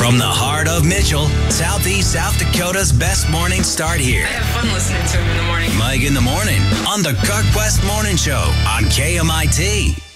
From the heart of Mitchell, Southeast South Dakota's best morning start here. I have fun listening to him in the morning. Mike in the morning on the Kirk West Morning Show on KMIT.